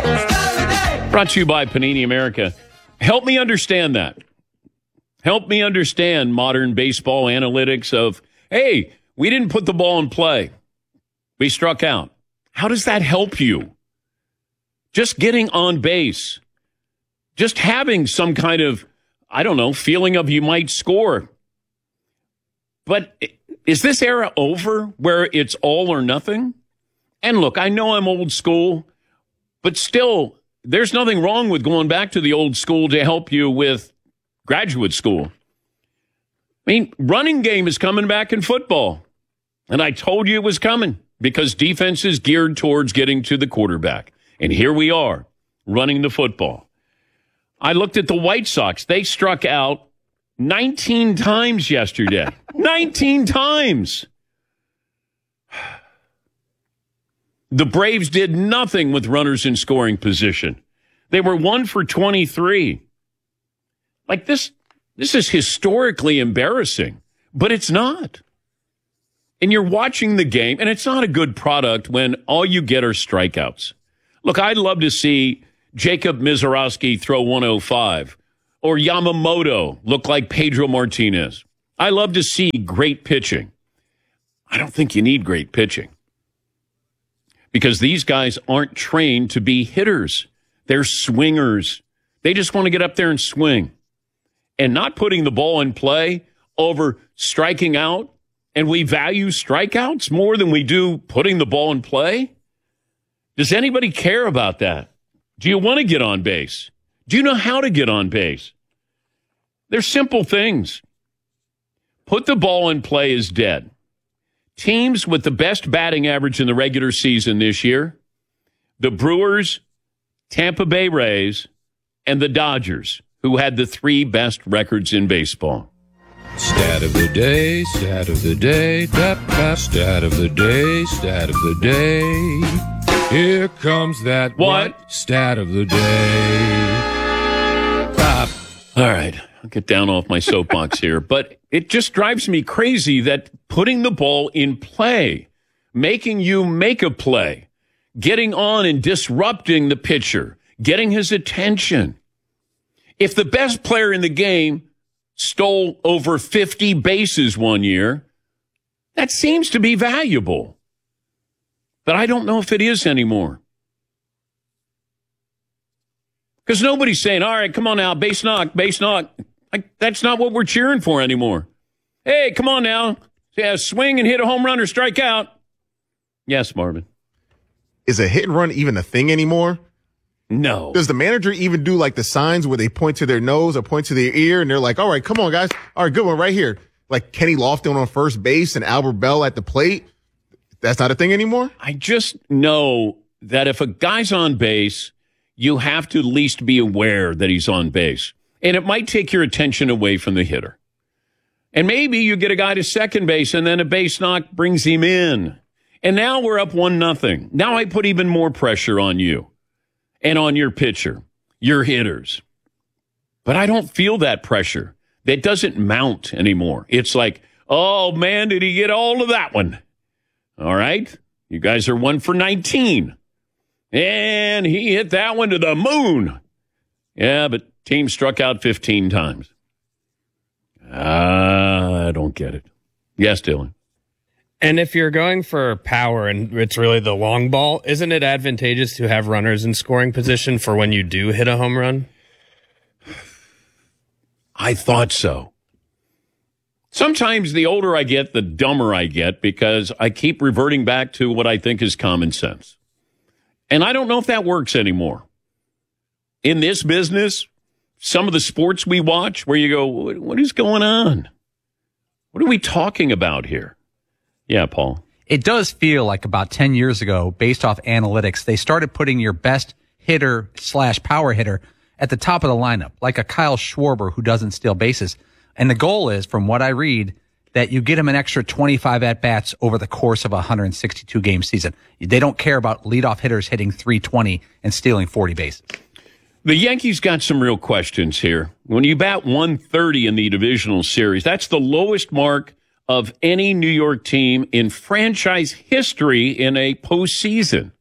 Brought to you by Panini America. Help me understand that. Help me understand modern baseball analytics of, hey, we didn't put the ball in play. We struck out. How does that help you? Just getting on base. Just having some kind of, I don't know, feeling of you might score. But is this era over where it's all or nothing? And look, I know I'm old school, but still, there's nothing wrong with going back to the old school to help you with graduate school. I mean, running game is coming back in football. And I told you it was coming because defense is geared towards getting to the quarterback. And here we are, running the football. I looked at the White Sox. They struck out 19 times yesterday. 19 times. The Braves did nothing with runners in scoring position. They were 1 for 23. Like this is historically embarrassing, but it's not. And you're watching the game, and it's not a good product when all you get are strikeouts. Look, I'd love to see Jacob Mizorowski throw 105 or Yamamoto look like Pedro Martinez. I love to see great pitching. I don't think you need great pitching because these guys aren't trained to be hitters. They're swingers. They just want to get up there and swing. And not putting the ball in play over striking out, and we value strikeouts more than we do putting the ball in play? Does anybody care about that? Do you want to get on base? Do you know how to get on base? They're simple things. Put the ball in play is dead. Teams with the best batting average in the regular season this year, the Brewers, Tampa Bay Rays, and the Dodgers, who had the 3 best records in baseball. Stat of the day, stat of the day, stat of the day, stat of the day. Here comes that what? Stat of the day. All right, I'll get down off my soapbox here, but it just drives me crazy that putting the ball in play, making you make a play, getting on and disrupting the pitcher, getting his attention. If the best player in the game stole over 50 bases one year, that seems to be valuable. But I don't know if it is anymore. Because nobody's saying, all right, come on now, base knock, base knock. That's not what we're cheering for anymore. Hey, come on now. Yeah, swing and hit a home run or strike out. Yes, Marvin. Is a hit and run even a thing anymore? No. Does the manager even do like the signs where they point to their nose or point to their ear and they're like, all right, come on, guys. All right, good one right here. Like Kenny Lofton on first base and Albert Bell at the plate. That's not a thing anymore? I just know that if a guy's on base, you have to at least be aware that he's on base. And it might take your attention away from the hitter. And maybe you get a guy to second base and then a base knock brings him in. And now we're up 1-0. Now I put even more pressure on you and on your pitcher, your hitters. But I don't feel that pressure. That doesn't mount anymore. It's like, oh, man, did he get all of that one? All right. You guys are 1 for 19. And he hit that one to the moon. Yeah, but team struck out 15 times. I don't get it. Yes, Dylan. And if you're going for power and it's really the long ball, isn't it advantageous to have runners in scoring position for when you do hit a home run? I thought so. Sometimes the older I get, the dumber I get because I keep reverting back to what I think is common sense. And I don't know if that works anymore. In this business, some of the sports we watch where you go, what is going on? What are we talking about here? Yeah, Paul. It does feel like about 10 years ago, based off analytics, they started putting your best hitter / power hitter at the top of the lineup, like a Kyle Schwarber who doesn't steal bases. And the goal is, from what I read, that you get him an extra 25 at-bats over the course of a 162-game season. They don't care about leadoff hitters hitting 320 and stealing 40 bases. The Yankees got some real questions here. When you bat 130 in the divisional series, that's the lowest mark of any New York team in franchise history in a postseason.